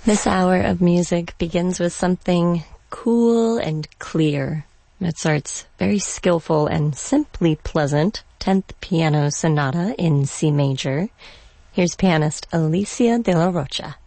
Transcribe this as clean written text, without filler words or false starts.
This hour of music begins with something cool and clear. Mozart's very skillful and simply pleasant 10th Piano Sonata in C major. Here's pianist Alicia de la Rocha.